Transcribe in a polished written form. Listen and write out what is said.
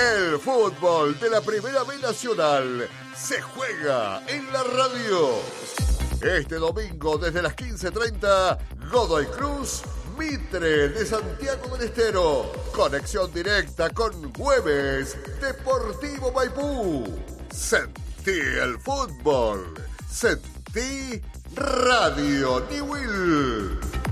El fútbol de la Primera B Nacional se juega en la radio. Este domingo desde las 15:30, Godoy Cruz, Mitre de Santiago del Estero. Conexión directa con Güemes Deportivo Maipú. Sentí el fútbol. Sentí Radio Newell.